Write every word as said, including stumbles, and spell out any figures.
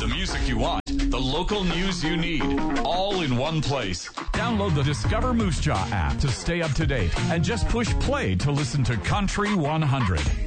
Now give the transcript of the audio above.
The music you want, the local news you need, all in one place. Download the Discover Moose Jaw app to stay up to date and just push play to listen to Country one hundred.